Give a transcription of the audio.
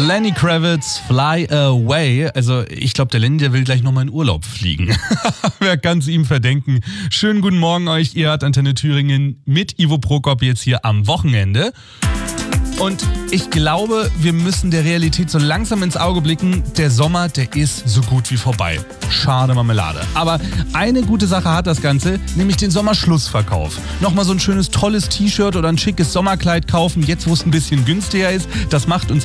Lenny Kravitz, Fly Away. Also ich glaube, der Lenny, der will gleich nochmal in Urlaub fliegen. Wer kann es ihm verdenken? Schönen guten Morgen euch. Ihr hört Antenne Thüringen mit Ivo Prokop jetzt hier am Wochenende. Und ich glaube, wir müssen der Realität so langsam ins Auge blicken. Der Sommer, der ist so gut wie vorbei. Schade Marmelade. Aber eine gute Sache hat das Ganze, nämlich den Sommerschlussverkauf. Nochmal so ein schönes, tolles T-Shirt oder ein schickes Sommerkleid kaufen, jetzt wo es ein bisschen günstiger ist. Das macht uns